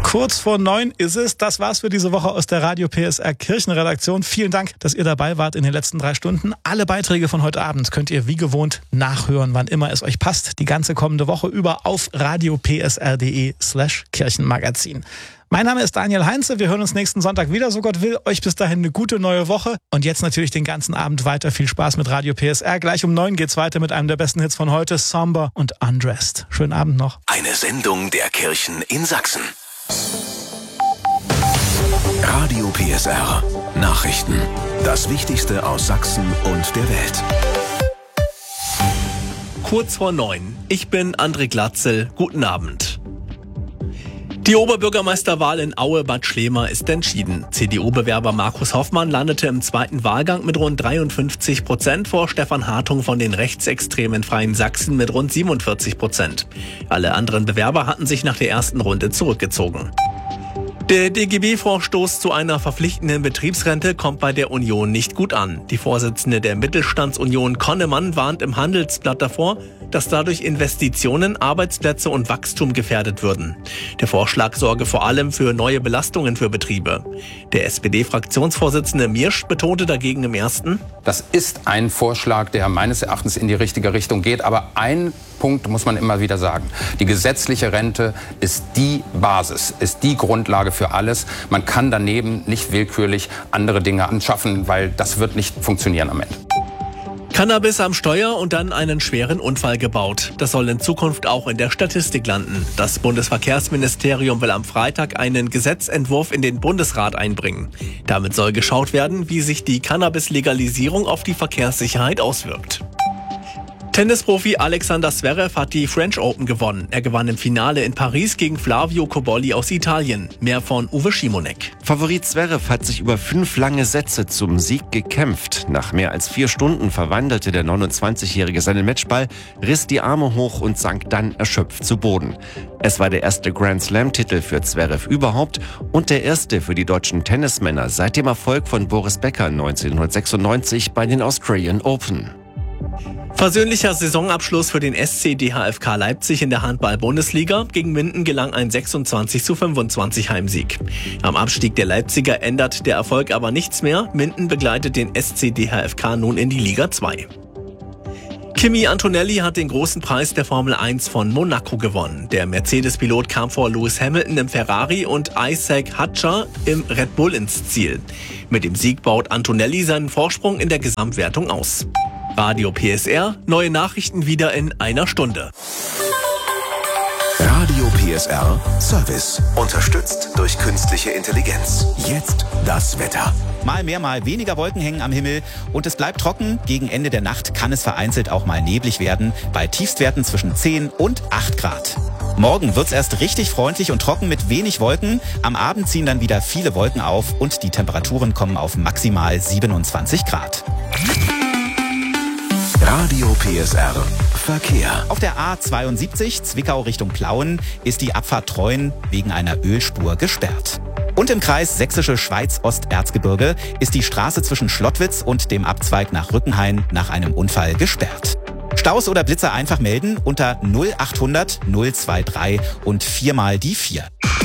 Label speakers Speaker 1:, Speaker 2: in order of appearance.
Speaker 1: Kurz vor 9 ist es. Das war's für diese Woche aus der Radio PSR Kirchenredaktion. Vielen Dank, dass ihr dabei wart in den letzten 3 Stunden. Alle Beiträge von heute Abend könnt ihr wie gewohnt nachhören, wann immer es euch passt. Die ganze kommende Woche über auf radiopsr.de/Kirchenmagazin. Mein Name ist Daniel Heinze. Wir hören uns nächsten Sonntag wieder, so Gott will. Euch bis dahin eine gute neue Woche. Und jetzt natürlich den ganzen Abend weiter viel Spaß mit Radio PSR. Gleich um 9 geht's weiter mit einem der besten Hits von heute, Somber und Undressed. Schönen Abend noch.
Speaker 2: Eine Sendung der Kirchen in Sachsen. Radio PSR. Nachrichten. Das Wichtigste aus Sachsen und der Welt.
Speaker 3: Kurz vor 9. Ich bin André Glatzel. Guten Abend. Die Oberbürgermeisterwahl in Aue-Bad Schlema ist entschieden. CDU-Bewerber Markus Hoffmann landete im zweiten Wahlgang mit rund 53% vor Stefan Hartung von den rechtsextremen Freien Sachsen mit rund 47%. Alle anderen Bewerber hatten sich nach der ersten Runde zurückgezogen. Der DGB-Vorstoß zu einer verpflichtenden Betriebsrente kommt bei der Union nicht gut an. Die Vorsitzende der Mittelstandsunion Konnemann warnt im Handelsblatt davor, dass dadurch Investitionen, Arbeitsplätze und Wachstum gefährdet würden. Der Vorschlag sorge vor allem für neue Belastungen für Betriebe. Der SPD-Fraktionsvorsitzende Miersch betonte dagegen im ersten:
Speaker 4: Das ist ein Vorschlag, der meines Erachtens in die richtige Richtung geht, aber ein Punkt muss man immer wieder sagen. Die gesetzliche Rente ist die Basis, ist die Grundlage für alles. Man kann daneben nicht willkürlich andere Dinge anschaffen, weil das wird nicht funktionieren am Ende.
Speaker 3: Cannabis am Steuer und dann einen schweren Unfall gebaut. Das soll in Zukunft auch in der Statistik landen. Das Bundesverkehrsministerium will am Freitag einen Gesetzentwurf in den Bundesrat einbringen. Damit soll geschaut werden, wie sich die Cannabis-Legalisierung auf die Verkehrssicherheit auswirkt. Tennisprofi Alexander Zverev hat die French Open gewonnen. Er gewann im Finale in Paris gegen Flavio Cobolli aus Italien. Mehr von Uwe Schimonek.
Speaker 5: Favorit Zverev hat sich über 5 lange Sätze zum Sieg gekämpft. Nach mehr als 4 Stunden verwandelte der 29-Jährige seinen Matchball, riss die Arme hoch und sank dann erschöpft zu Boden. Es war der erste Grand-Slam-Titel für Zverev überhaupt und der erste für die deutschen Tennismänner seit dem Erfolg von Boris Becker 1996 bei den Australian Open.
Speaker 3: Versöhnlicher Saisonabschluss für den SC DHFK Leipzig in der Handball-Bundesliga. Gegen Minden gelang ein 26:25 Heimsieg. Am Abstieg der Leipziger ändert der Erfolg aber nichts mehr. Minden begleitet den SC DHFK nun in die Liga 2. Kimi Antonelli hat den großen Preis der Formel 1 von Monaco gewonnen. Der Mercedes-Pilot kam vor Lewis Hamilton im Ferrari und Isaac Hatcher im Red Bull ins Ziel. Mit dem Sieg baut Antonelli seinen Vorsprung in der Gesamtwertung aus. Radio PSR, neue Nachrichten wieder in einer Stunde.
Speaker 2: Radio PSR Service. Unterstützt durch künstliche Intelligenz. Jetzt das Wetter.
Speaker 6: Mal mehr, mal weniger Wolken hängen am Himmel und es bleibt trocken. Gegen Ende der Nacht kann es vereinzelt auch mal neblig werden, bei Tiefstwerten zwischen 10 und 8 Grad. Morgen wird's erst richtig freundlich und trocken mit wenig Wolken. Am Abend ziehen dann wieder viele Wolken auf und die Temperaturen kommen auf maximal 27 Grad.
Speaker 2: Radio PSR Verkehr.
Speaker 6: Auf der A72 Zwickau Richtung Plauen ist die Abfahrt Treuen wegen einer Ölspur gesperrt. Und im Kreis Sächsische Schweiz-Osterzgebirge ist die Straße zwischen Schlottwitz und dem Abzweig nach Rückenhain nach einem Unfall gesperrt. Staus oder Blitzer einfach melden unter 0800 023 und 4 mal die 4.